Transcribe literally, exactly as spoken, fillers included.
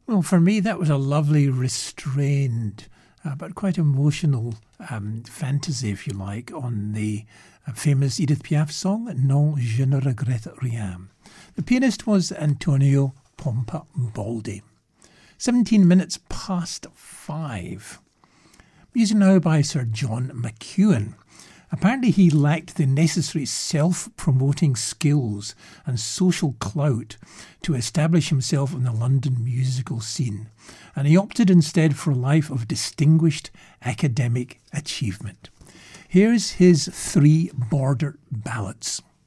Well, for me, that was a lovely, restrained, uh, but quite emotional um, fantasy, if you like, on the uh, famous Edith Piaf song, Non, je ne regrette rien. The pianist was Antonio Pompa Baldi. seventeen minutes past five. Music now by Sir John McEwen. Apparently he lacked the necessary self-promoting skills and social clout to establish himself on the London musical scene, and he opted instead for a life of distinguished academic achievement. Here's his three border ballads.